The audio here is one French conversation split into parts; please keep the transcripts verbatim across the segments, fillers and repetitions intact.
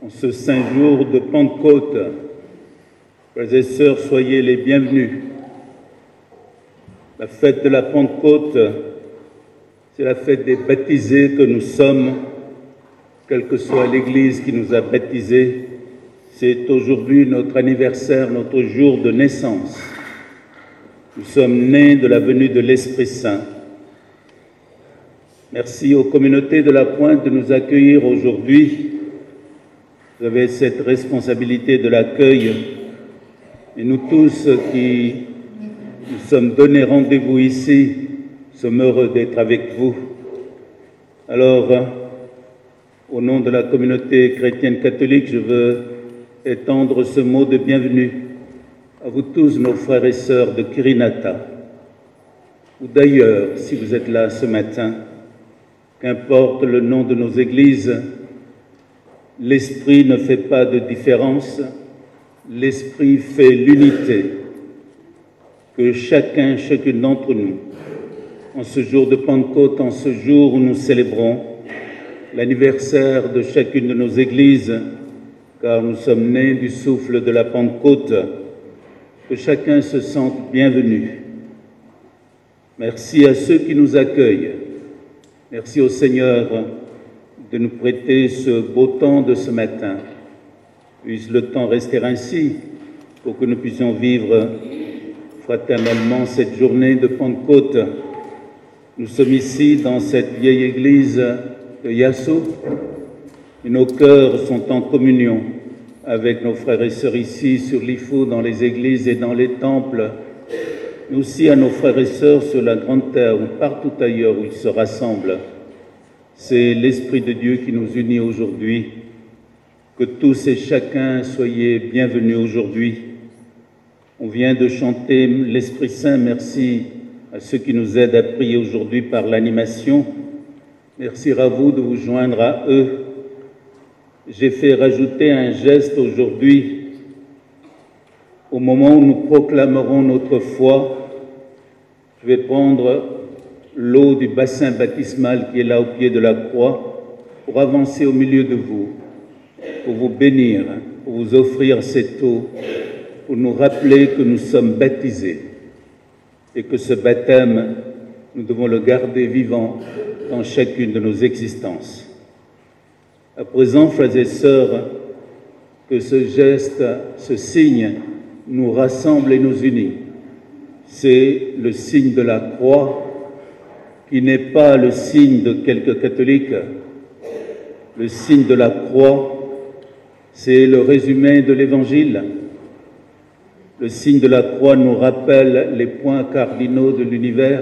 En ce saint jour de Pentecôte, frères et sœurs, soyez les bienvenus. La fête de la Pentecôte, c'est la fête des baptisés que nous sommes, quelle que soit l'Église qui nous a baptisés. C'est aujourd'hui notre anniversaire, notre jour de naissance. Nous sommes nés de la venue de l'Esprit Saint. Merci aux communautés de la Pointe de nous accueillir aujourd'hui. Vous avez cette responsabilité de l'accueil. Et nous tous qui nous sommes donnés rendez-vous ici, sommes heureux d'être avec vous. Alors, au nom de la communauté chrétienne catholique, je veux étendre ce mot de bienvenue à vous tous, nos frères et sœurs de Kirinata, ou d'ailleurs, si vous êtes là ce matin, qu'importe le nom de nos églises, l'Esprit ne fait pas de différence, l'Esprit fait l'unité. Que chacun, chacune d'entre nous, en ce jour de Pentecôte, en ce jour où nous célébrons l'anniversaire de chacune de nos églises, car nous sommes nés du souffle de la Pentecôte, que chacun se sente bienvenu. Merci à ceux qui nous accueillent. Merci au Seigneur de nous prêter ce beau temps de ce matin. Puisse le temps rester ainsi pour que nous puissions vivre fraternellement cette journée de Pentecôte. Nous sommes ici dans cette vieille église de Yasso et nos cœurs sont en communion avec nos frères et sœurs ici sur l'I F O, dans les églises et dans les temples, mais aussi à nos frères et sœurs sur la Grande Terre ou partout ailleurs où ils se rassemblent. C'est l'Esprit de Dieu qui nous unit aujourd'hui. Que tous et chacun soyez bienvenus aujourd'hui. On vient de chanter l'Esprit Saint. Merci à ceux qui nous aident à prier aujourd'hui par l'animation. Merci à vous de vous joindre à eux. J'ai fait rajouter un geste aujourd'hui. Au moment où nous proclamerons notre foi, je vais prendre l'eau du bassin baptismal qui est là au pied de la croix pour avancer au milieu de vous, pour vous bénir, pour vous offrir cette eau, pour nous rappeler que nous sommes baptisés et que ce baptême, nous devons le garder vivant dans chacune de nos existences. À présent, frères et sœurs, que ce geste, ce signe, nous rassemble et nous unit. C'est le signe de la croix, qui n'est pas le signe de quelques catholiques. Le signe de la croix, c'est le résumé de l'Évangile. Le signe de la croix nous rappelle les points cardinaux de l'univers.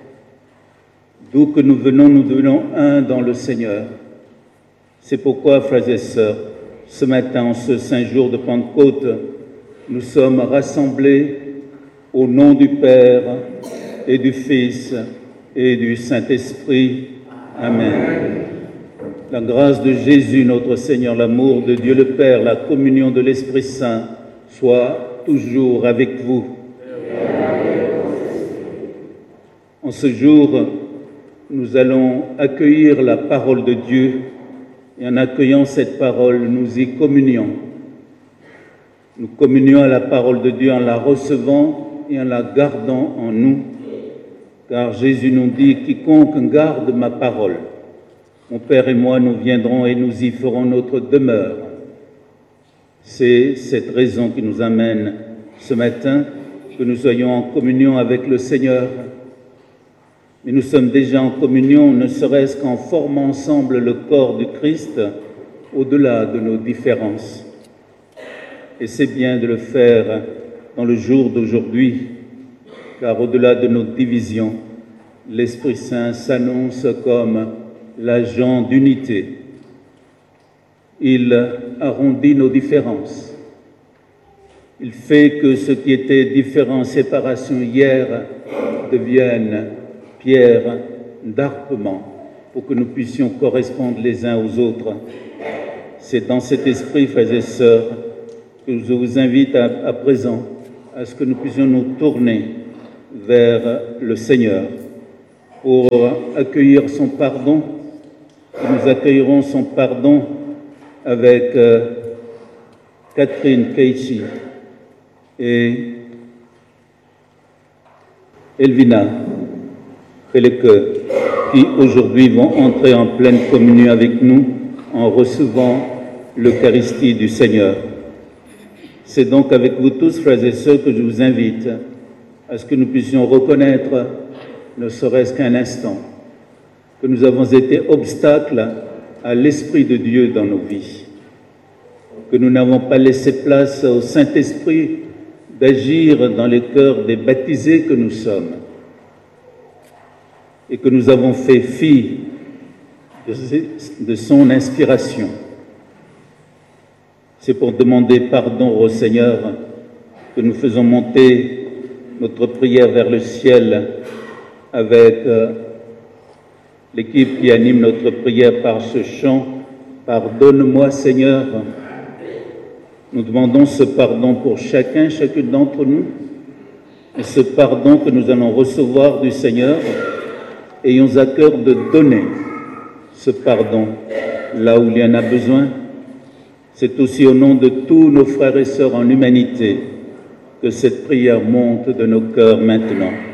D'où que nous venons, nous devenons un dans le Seigneur. C'est pourquoi, frères et sœurs, ce matin, en ce saint jour de Pentecôte, nous sommes rassemblés au nom du Père et du Fils et du Saint-Esprit. Amen. La grâce de Jésus, notre Seigneur, l'amour de Dieu le Père, la communion de l'Esprit Saint, soit toujours avec vous. En ce jour, nous allons accueillir la parole de Dieu et en accueillant cette parole, nous y communions. Nous communions à la parole de Dieu en la recevant et en la gardant en nous. Car Jésus nous dit « Quiconque garde ma parole, mon Père et moi, nous viendrons et nous y ferons notre demeure. » C'est cette raison qui nous amène ce matin, que nous soyons en communion avec le Seigneur. Mais nous sommes déjà en communion, ne serait-ce qu'en formant ensemble le corps du Christ, au-delà de nos différences. Et c'est bien de le faire dans le jour d'aujourd'hui, car au-delà de nos divisions, l'Esprit Saint s'annonce comme l'agent d'unité. Il arrondit nos différences. Il fait que ce qui était différent, séparation hier, devienne pierre d'arpement pour que nous puissions correspondre les uns aux autres. C'est dans cet esprit, frères et sœurs, que je vous invite à, à présent à ce que nous puissions nous tourner vers le Seigneur pour accueillir son pardon. Et nous accueillerons son pardon avec euh, Catherine Casey et Elvina Peleke, qui aujourd'hui vont entrer en pleine communion avec nous en recevant l'Eucharistie du Seigneur. C'est donc avec vous tous, frères et sœurs, que je vous invite à ce que nous puissions reconnaître, ne serait-ce qu'un instant, que nous avons été obstacle à l'Esprit de Dieu dans nos vies, que nous n'avons pas laissé place au Saint-Esprit d'agir dans les cœurs des baptisés que nous sommes, et que nous avons fait fi de son inspiration. C'est pour demander pardon au Seigneur que nous faisons monter notre prière vers le ciel avec euh, l'équipe qui anime notre prière par ce chant « Pardonne-moi Seigneur ». Nous demandons ce pardon pour chacun, chacune d'entre nous, et ce pardon que nous allons recevoir du Seigneur, ayons à cœur de donner ce pardon là où il y en a besoin. C'est aussi au nom de tous nos frères et sœurs en humanité que cette prière monte de nos cœurs maintenant.